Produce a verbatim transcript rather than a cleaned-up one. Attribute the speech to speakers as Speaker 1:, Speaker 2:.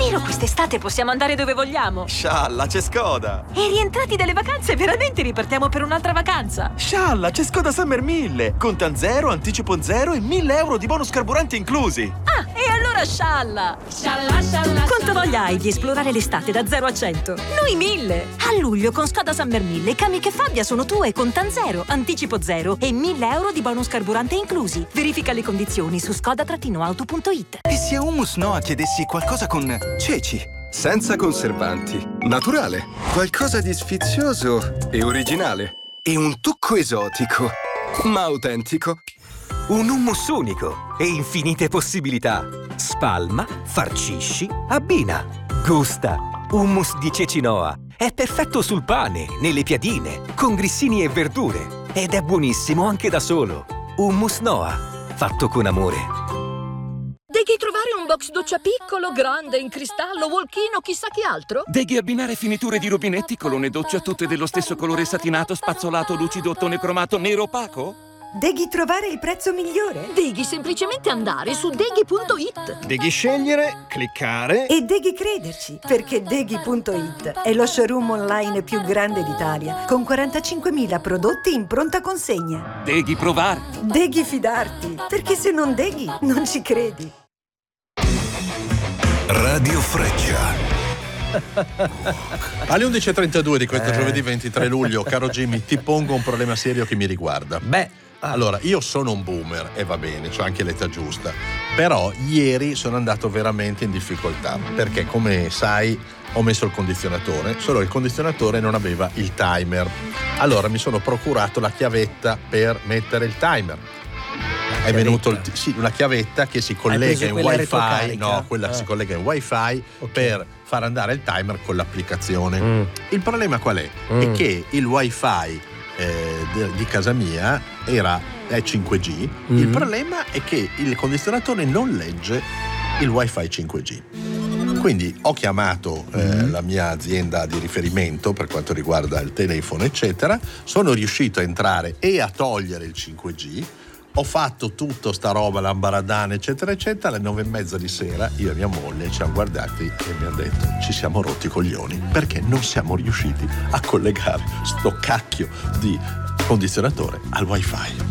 Speaker 1: Davvero quest'estate possiamo andare dove vogliamo?
Speaker 2: Scialla, c'è Skoda!
Speaker 1: E rientrati dalle vacanze, veramente ripartiamo per un'altra vacanza?
Speaker 2: Scialla, c'è Skoda Summer mille! Contan zero, anticipo zero e mille euro di bonus carburante inclusi!
Speaker 1: Ah, e allora scialla!
Speaker 3: Scialla, scialla,
Speaker 1: Quanto voglia hai di esplorare l'estate da zero a cento? Noi mille! A luglio con Skoda Summer mille, Kamiq e Fabia sono tue con Tan zero, anticipo zero e mille euro di bonus carburante inclusi. Verifica le condizioni su skoda auto punto it.
Speaker 4: E se a Hummus Noa chiedessi qualcosa con ceci? Senza conservanti, naturale, qualcosa di sfizioso e originale. E un tocco esotico, ma autentico.
Speaker 5: Un hummus unico e infinite possibilità. Spalma, farcisci, abbina. Gusta. Hummus di ceci Noa. È perfetto sul pane, nelle piadine, con grissini e verdure. Ed è buonissimo anche da solo. Hummus Noa, fatto con amore.
Speaker 6: Devi trovare un box doccia piccolo, grande, in cristallo, walk-in o chissà che altro?
Speaker 7: Devi abbinare finiture di rubinetti, colonne doccia tutte dello stesso colore satinato, spazzolato, lucido, ottone cromato, nero opaco?
Speaker 8: Devi trovare il prezzo migliore?
Speaker 6: Devi semplicemente andare su deghi punto it.
Speaker 9: Devi scegliere, cliccare
Speaker 8: e devi crederci, perché deghi punto it è lo showroom online più grande d'Italia, con quarantacinquemila prodotti in pronta consegna.
Speaker 7: Devi provare.
Speaker 8: Devi fidarti, perché se non deghi, non ci credi.
Speaker 10: Radio Freccia.
Speaker 11: Alle undici e trentadue di questo eh. giovedì ventitré luglio, caro Jimmy, ti pongo un problema serio che mi riguarda.
Speaker 9: Beh,
Speaker 11: allora, io sono un boomer e va bene, c'ho anche l'età giusta, però ieri sono andato veramente in difficoltà perché, come sai, ho messo il condizionatore, solo il condizionatore non aveva il timer. Allora mi sono procurato la chiavetta per mettere il timer. È chiavetta. venuto il, sì, una chiavetta che si collega in wifi, no, quella che ah. si collega in wifi okay. per far andare il timer con l'applicazione. Mm. Il problema qual è? Mm. È che il wifi eh, di, di casa mia era è cinque G. Mm. Il problema è che il condizionatore non legge il wifi cinque G. Quindi ho chiamato eh, mm. la mia azienda di riferimento per quanto riguarda il telefono, eccetera. Sono riuscito a entrare e a togliere il cinque G. Ho fatto tutto sta roba, l'ambaradana, eccetera, eccetera. Alle nove e mezza di sera io e mia moglie ci hanno guardati e mi hanno detto: ci siamo rotti i coglioni perché non siamo riusciti a collegare sto cacchio di condizionatore al wifi.